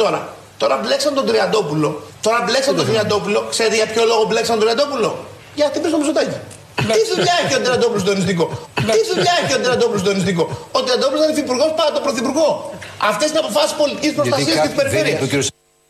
τώρα. Τώρα μπλέξαν τον Τριαντόπουλο. Ξέρετε για ποιο λόγο μπλέξαν τον Τριαντόπουλο? Γιατί πήρε το Μητσοτάκη. Τι δουλειά έχει ο Τριαντόπουλος στο νηστικό? Ο Τριαντόπουλος ήταν υφυπουργός πάνω από τον Πρωθυπουργό. Αυτές είναι αποφάσεις πολιτικής προστασίας και της περιφέρειας.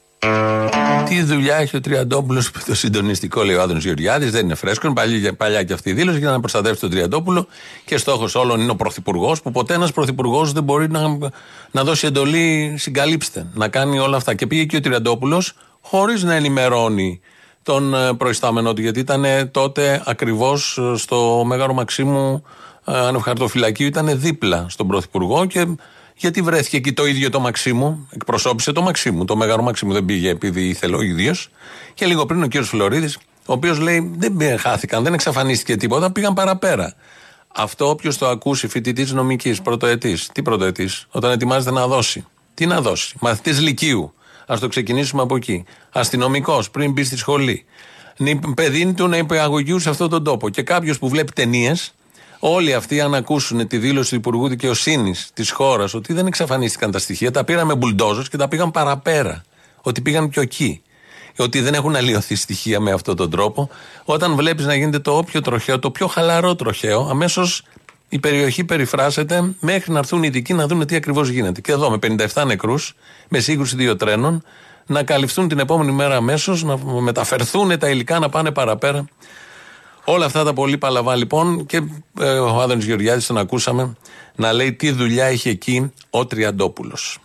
Τι δουλειά έχει ο Τριαντόπουλος στο συντονιστικό, λέει ο Άδωνης Γεωργιάδης, δεν είναι φρέσκο. Είναι παλιά και αυτή η δήλωση για να προστατεύσει τον Τριαντόπουλο και στόχος όλων είναι ο Πρωθυπουργός, που ποτέ ένας Πρωθυπουργός δεν μπορεί να δώσει εντολή, συγκαλύψτε, να κάνει όλα αυτά. Και πήγε και ο Τριαντόπουλος χωρίς να ενημερώνει τον προϊστάμενό του, γιατί ήταν τότε ακριβώς στο Μέγαρο Μαξίμου ανευχαρτοφυλακίου, ήταν δίπλα στον Πρωθυπουργό. Και γιατί βρέθηκε εκεί το ίδιο το Μαξίμου, εκπροσώπησε το Μαξίμου, το Μέγαρο Μαξίμου, δεν πήγε επειδή ήθελε ο ίδιος. Και λίγο πριν ο κύριος Φλωρίδης, ο οποίος λέει δεν χάθηκαν, δεν εξαφανίστηκε τίποτα, πήγαν παραπέρα. Αυτό όποιος το ακούσει, φοιτητής νομικής, πρωτοετής, τι πρωτοετής, όταν ετοιμάζεται να δώσει, τι να δώσει, μαθητής λυκείου, ας το ξεκινήσουμε από εκεί, αστυνομικός πριν μπει στη σχολή, παιδί του να υπηαγωγείου σε αυτόν τον τόπο, και κάποιος που βλέπει ταινίες. Όλοι αυτοί, αν ακούσουν τη δήλωση του Υπουργού Δικαιοσύνης της χώρας ότι δεν εξαφανίστηκαν τα στοιχεία, τα πήραμε μπουλντόζος και τα πήγαν παραπέρα. Ότι πήγαν πιο εκεί. Ότι δεν έχουν αλλοιωθεί στοιχεία με αυτόν τον τρόπο. Όταν βλέπεις να γίνεται το όποιο τροχαίο, το πιο χαλαρό τροχαίο, αμέσως η περιοχή περιφράσεται μέχρι να έρθουν οι ειδικοί να δουν τι ακριβώς γίνεται. Και εδώ με 57 νεκρούς, με σύγκρουση 2 τρένων, να καλυφθούν την επόμενη μέρα αμέσως, να μεταφερθούν τα υλικά, να πάνε παραπέρα. Όλα αυτά τα πολύ παλαβά λοιπόν, και ο Άδωνης Γεωργιάδης τον ακούσαμε να λέει τι δουλειά είχε εκεί ο Τριαντόπουλος.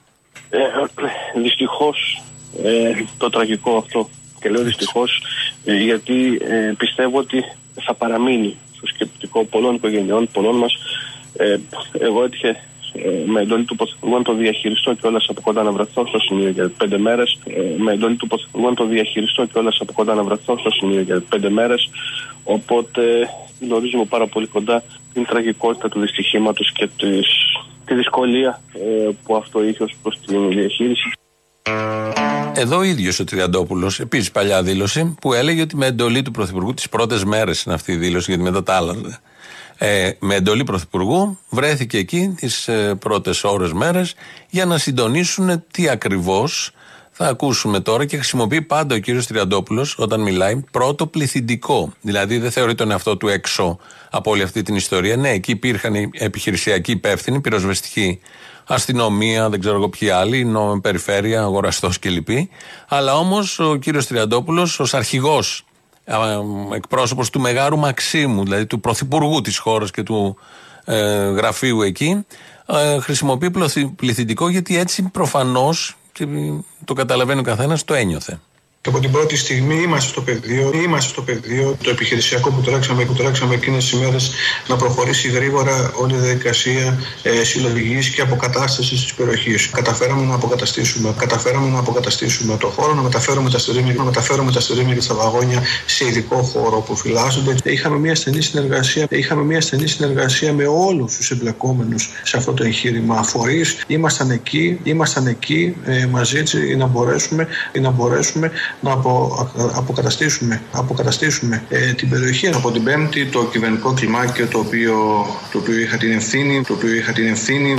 Δυστυχώς το τραγικό αυτό, και λέω δυστυχώς γιατί πιστεύω ότι θα παραμείνει στο σκεπτικό πολλών οικογενειών, πολλών μας. Εγώ έτυχε με εντολή του Πρωθυπουργού να το διαχειριστώ κιόλας από κοντά, να βρεθώ στο σημείο για 5 μέρες. Με εντολή του Πρωθυπουργού να το διαχειριστώ κιόλας από κοντά, να βρεθώ στο σημείο για 5 μέρες. Οπότε γνωρίζουμε πάρα πολύ κοντά την τραγικότητα του δυστυχήματος και τη δυσκολία που αυτό είχε ως προς την διαχείριση. Εδώ ο ίδιος ο Τριαντόπουλος, επίσης παλιά δήλωση, που έλεγε ότι με εντολή του Πρωθυπουργού, τις πρώτες μέρες είναι αυτή η δήλωση, γιατί μετά τα άλλα. Με εντολή Πρωθυπουργού βρέθηκε εκεί τις πρώτες ώρες, μέρες, για να συντονίσουν τι ακριβώς θα ακούσουμε τώρα, και χρησιμοποιεί πάντα ο κύριος Τριαντόπουλος όταν μιλάει πρώτο πληθυντικό. Δηλαδή δεν θεωρεί τον εαυτό του έξω από όλη αυτή την ιστορία. Ναι, εκεί υπήρχαν οι επιχειρησιακοί υπεύθυνοι, πυροσβεστική αστυνομία, δεν ξέρω εγώ ποιοι άλλοι, περιφέρεια, αγοραστός κλπ. Αλλά όμως ο κύριος Τριαντόπουλος ως αρχηγός, εκπρόσωπος του Μεγάρου Μαξίμου, δηλαδή του Πρωθυπουργού της χώρας και του γραφείου εκεί, χρησιμοποιεί πληθυντικό, γιατί έτσι προφανώς, και το καταλαβαίνει ο καθένας, το ένιωθε. Και από την πρώτη στιγμή είμαστε στο πεδίο, το επιχειρησιακό που τρέξαμε εκείνες τις ημέρες, να προχωρήσει γρήγορα όλη η διαδικασία συλλογής και αποκατάστασης της περιοχής. Καταφέραμε να αποκαταστήσουμε το χώρο, να μεταφέρουμε τα στρίμια και τα βαγόνια σε ειδικό χώρο που φυλάσσονται. Είχαμε μια στενή συνεργασία με όλους τους εμπλεκόμενους σε αυτό το εγχείρημα φορείς. Ήμασταν εκεί μαζί να μπορέσουμε να αποκαταστήσουμε την περιοχή. Από την Πέμπτη το κυβερνητικό κλιμάκιο το οποίο είχα την ευθύνη